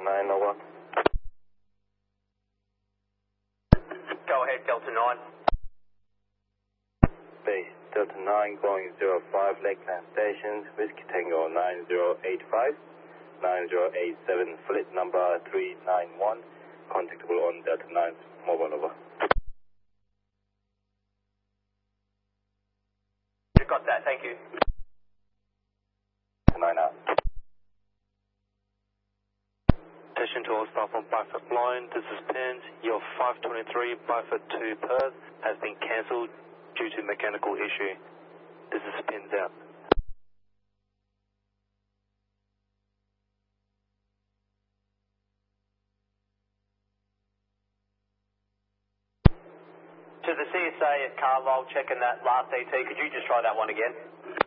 9 over. Go ahead, Delta 9. Base Delta 9 going 05 Lakeland Station, Whiskey Tango 9085, 9087, flight number 391, contactable on Delta 9's mobile over. Got that, thank you. 9 out. Attention to all staff on Byford line, this is Pins. Your 523 Byford to Perth has been cancelled due to mechanical issue. This is Pins out. To the CSA at Carlisle, checking that last ET, could you just try that one again?